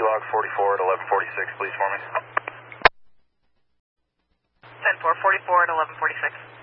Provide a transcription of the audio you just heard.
log 44 at 1146, please, for me. 10-4, 44 at 1146.